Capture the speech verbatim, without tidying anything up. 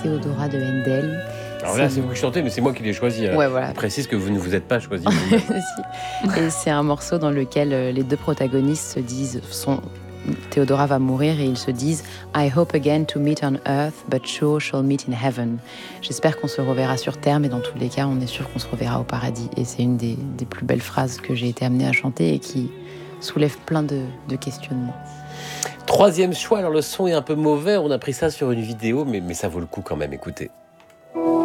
Théodora de Handel. Alors là, c'est vous qui chantez, mais c'est moi qui l'ai choisi. Ouais, voilà. Je précise que vous ne vous êtes pas choisi. Et c'est un morceau dans lequel les deux protagonistes se disent, sont, Théodora va mourir et ils se disent I hope again to meet on earth, but sure shall meet in heaven. J'espère qu'on se reverra sur terre, mais dans tous les cas, on est sûr qu'on se reverra au paradis. Et c'est une des, des plus belles phrases que j'ai été amenée à chanter et qui soulève plein de, de questionnements. Troisième choix, alors le son est un peu mauvais, on a pris ça sur une vidéo, mais, mais ça vaut le coup quand même, écoutez.